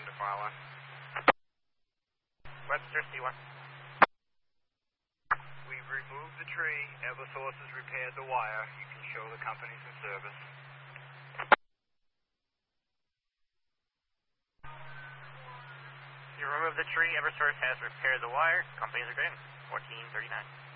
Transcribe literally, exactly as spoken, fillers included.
to file one. Webster, C one. We've removed the tree. Eversource has repaired the wire. You can show the company's in service. You removed the tree. Eversource has repaired the wire. Companies are good. fourteen thirty-nine.